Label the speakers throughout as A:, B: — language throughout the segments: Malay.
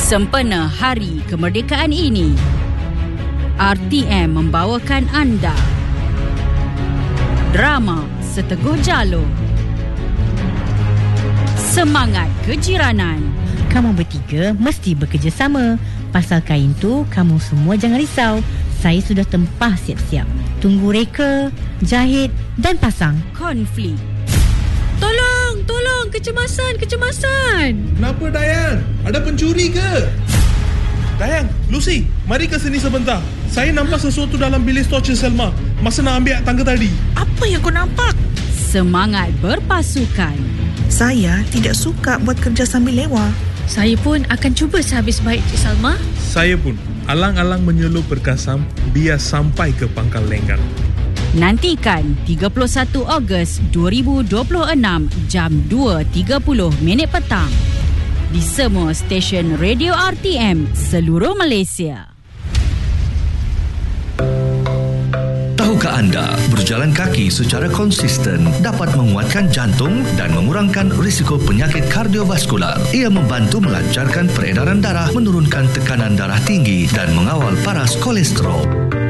A: Sempena Hari Kemerdekaan ini, RTM membawakan anda drama Seteguh Jalur, Semangat Kejiranan.
B: Kamu bertiga mesti bekerjasama. Pasal kain tu, kamu semua jangan risau. Saya sudah tempah siap-siap. Tunggu reka, jahit dan pasang.
A: Konflik.
C: Tolong, kecemasan.
D: Kenapa, Dayang? Ada pencuri ke? Dayang, Lucy, mari ke sini sebentar. Saya nampak sesuatu dalam bilik stor Cik Selma masa nak ambil tangga tadi.
C: Apa yang kau nampak?
A: Semangat berpasukan.
E: Saya tidak suka buat kerja sambil lewa.
C: Saya pun akan cuba sehabis baik, Cik Salma.
D: Saya pun alang-alang menyelup berkasam biar sampai ke pangkal Lenggang.
A: Nantikan 31 Ogos 2026 jam 2.30 petang di semua stesen radio RTM seluruh Malaysia.
F: Tahukah anda, berjalan kaki secara konsisten dapat menguatkan jantung dan mengurangkan risiko penyakit kardiovaskular. Ia membantu melancarkan peredaran darah, menurunkan tekanan darah tinggi dan mengawal paras kolesterol.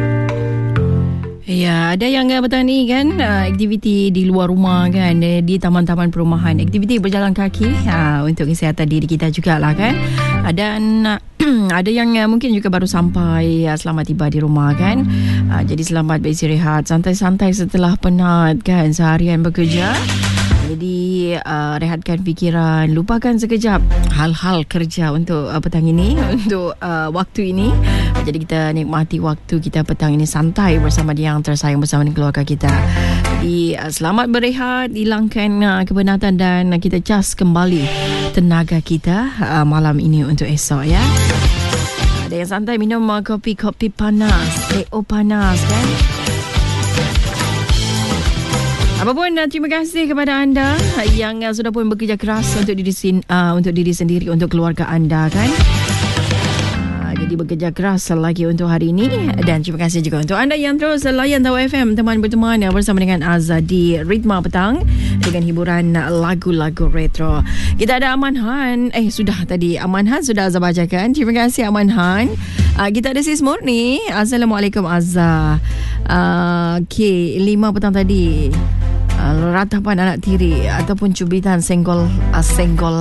C: Ya, ada yang bertani kan, aktiviti di luar rumah kan, di taman-taman perumahan, aktiviti berjalan kaki untuk kesihatan diri kita jugalah kan. Dan ada yang mungkin juga baru sampai, selamat tiba di rumah kan. Jadi selamat beristirahat, santai-santai setelah penat kan seharian bekerja. Jadi rehatkan fikiran, lupakan sekejap hal-hal kerja untuk petang ini, untuk waktu ini. Jadi kita nikmati waktu kita petang ini santai bersama dia yang tersayang, bersama dengan keluarga kita. Jadi selamat berehat, hilangkan kepenatan dan kita cas kembali tenaga kita malam ini untuk esok ya. Ada yang santai minum kopi panas, teh panas kan. Apapun, terima kasih kepada anda yang sudah pun bekerja keras untuk diri sendiri, untuk keluarga anda kan. Jadi bekerja keras lagi untuk hari ini. Dan terima kasih juga untuk anda yang terus layan Tahu FM, teman berteman bersama dengan Azza di Ritma Petang dengan hiburan lagu-lagu retro. Kita ada Aman Han. Sudah tadi Aman Han sudah Azza bacakan. Terima kasih Aman Han. Kita ada Sis Murni. Assalamualaikum Azza. Okey, 5 petang tadi. Ratapan anak tiri ataupun cubitan senggol